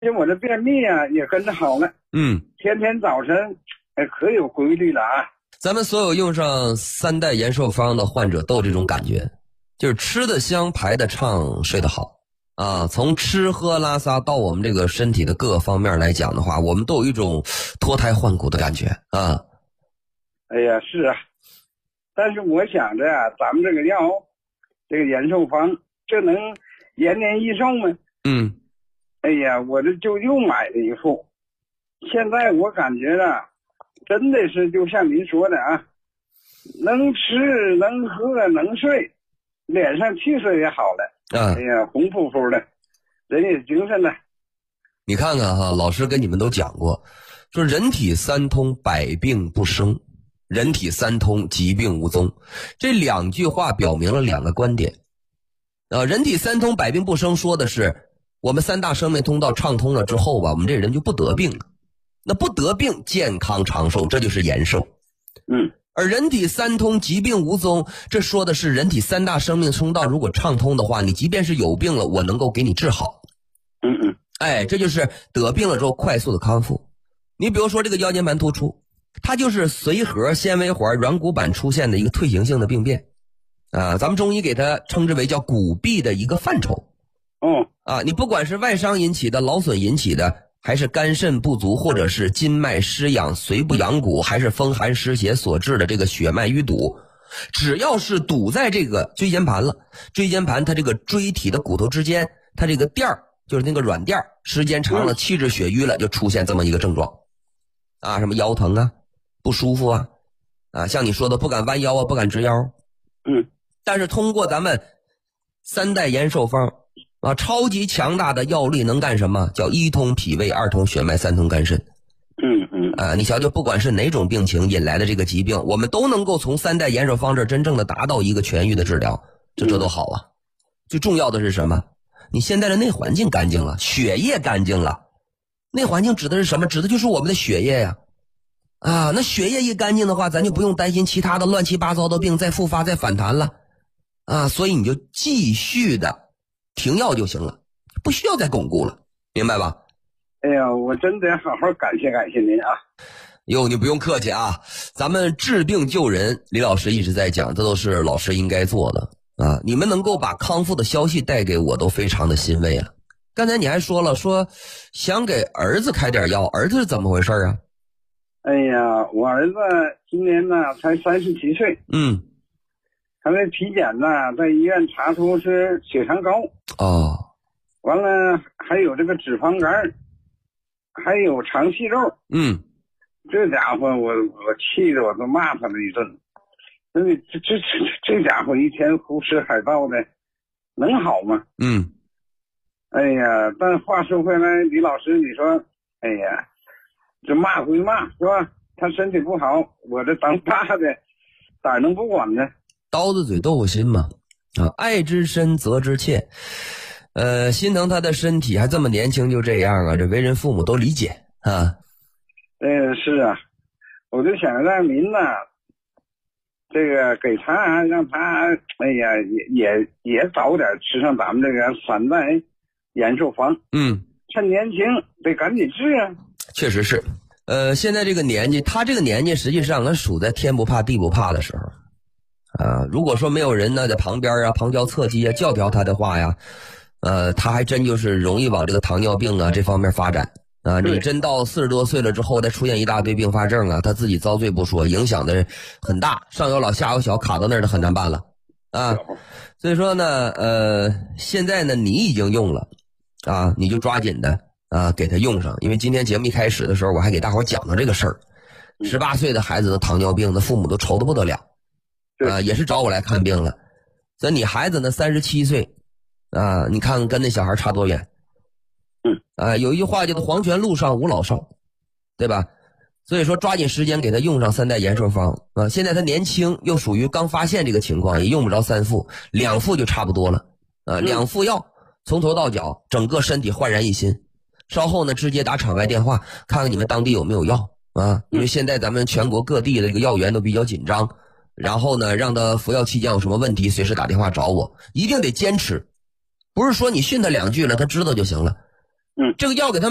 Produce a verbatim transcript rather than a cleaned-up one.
因为我这便秘啊也跟着好了， 嗯， 天天早晨哎可有规律了啊。 咱们所有用上三代延寿方的患者都有这种感觉，就是吃得香、排得畅、睡得好啊。从吃喝拉撒到我们这个身体的各个方面来讲的话，我们都有一种脱胎换骨的感觉啊。 哎呀，是啊，但是我想着啊，咱们这个药，这个延寿方，这能延年益寿吗？ 嗯。 哎呀，我这就又买了一副，现在我感觉啊，真的是就像您说的啊，能吃能喝能睡，脸上气色也好了， 啊， 哎呀，红扑扑的，人也精神了。 你看看哈，老师跟你们都讲过，说人体三通，百病不生；人体三通，疾病无踪。这两句话表明了两个观点。呃，人体三通，百病不生，说的是我们三大生命通道畅通了之后吧，我们这人就不得病了。那不得病，健康长寿，这就是延寿。 嗯。 而人体三通，疾病无踪，这说的是人体三大生命通道如果畅通的话，你即便是有病了，我能够给你治好。 嗯嗯。 哎，这就是得病了之后快速的康复。你比如说这个腰间盘突出，它就是髓核纤维环软骨板出现的一个退行性的病变啊，咱们中医给它称之为叫骨痹的一个范畴。 哦。 啊，你不管是外伤引起的、劳损引起的，还是肝肾不足，或者是筋脉失养、髓不养骨，还是风寒湿邪所致的这个血脉淤堵，只要是堵在这个椎间盘了，椎间盘它这个椎体的骨头之间，它这个垫儿就是那个软垫儿，时间长了气滞血瘀了，就出现这么一个症状啊，什么腰疼啊、不舒服啊，啊，像你说的不敢弯腰啊、不敢直腰。 嗯。 但是通过咱们三代延寿方啊，超级强大的药力能干什么？叫一通脾胃，二通血脉，三通肝肾。 嗯嗯。 啊，你瞧瞧，不管是哪种病情引来的这个疾病，我们都能够从三代延寿方这真正的达到一个痊愈的治疗，这这都好啊。最重要的是什么？你现在的内环境干净了，血液干净了。内环境指的是什么？指的就是我们的血液呀。啊，那血液一干净的话，咱就不用担心其他的乱七八糟的病再复发再反弹了。啊，所以你就继续的停药就行了，不需要再巩固了，明白吧？ 哎呀，我真得好好感谢感谢您啊！ 哟，你不用客气啊，咱们治病救人，李老师一直在讲，这都是老师应该做的啊。你们能够把康复的消息带给我，都非常的欣慰了。刚才你还说了，说想给儿子开点药，儿子是怎么回事啊？ 哎呀，我儿子今年呢才三十七岁， 嗯， 他那体检呢，在医院查出是血糖高， 哦， 完了还有这个脂肪肝，还有肠息肉。 嗯， 这家伙我我气得我都骂他了一顿。那你这这这这家伙一天胡吃海盗的，能好吗？ 嗯， 哎呀，但话说回来，李老师，你说，哎呀，这骂归骂是吧？他身体不好，我这当爸的哪能不管呢？ 刀子嘴豆腐心嘛，啊，爱之深责之切，呃，心疼他的身体，还这么年轻就这样啊，这为人父母都理解啊。 嗯，是啊，我就想让您呢，这个给他让他，哎呀，也也也早点吃上咱们这个三代延寿方。 嗯， 趁年轻得赶紧治啊。 确实是，呃，现在这个年纪，他这个年纪实际上他属在天不怕地不怕的时候。啊，如果说没有人呢在旁边啊旁敲侧击啊教条他的话呀，呃，他还真就是容易往这个糖尿病啊这方面发展啊。你真到四十多岁了之后，再出现一大堆并发症啊，他自己遭罪不说，影响的很大，上有老下有小，卡到那儿就很难办了啊。所以说呢，呃，现在呢你已经用了啊，你就抓紧的啊给他用上，因为今天节目一开始的时候，我还给大伙讲到这个事儿，十八岁的孩子的糖尿病，那父母都愁得不得了。啊，也是找我来看病了。所以你孩子呢，三十七岁，啊，你看跟那小孩差多远？ 嗯， 啊，有一句话叫做“黄泉路上无老少”，对吧？所以说抓紧时间给他用上三代延寿方啊。现在他年轻，又属于刚发现这个情况，也用不着三副，两副就差不多了。啊，两副药从头到脚，整个身体焕然一新。稍后呢，直接打场外电话，看看你们当地有没有药啊？因为现在咱们全国各地的这个药源都比较紧张。然后呢，让他服药期间有什么问题，随时打电话找我，一定得坚持，不是说你训他两句了，他知道就行了。 嗯， 这个药给他